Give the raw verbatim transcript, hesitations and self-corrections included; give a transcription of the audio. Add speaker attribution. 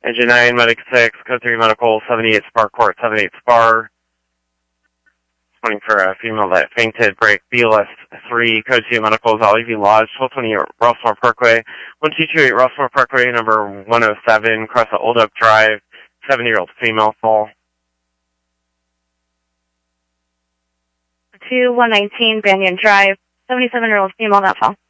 Speaker 1: Engine nine, Medic six, Code three Medical, seventy-eight Spar Court, seventy-eight Spar. Running for a female that fainted, break B list three, Code two Medical, Valley View Lodge, twelve twenty-eight Rossmore Parkway, one two two eight Rossmore Parkway, number one oh seven, cross the Old Oak Drive, seventy-year-old female fall.
Speaker 2: two one nineteen Banyan Drive, seventy-seven-year-old female that fall.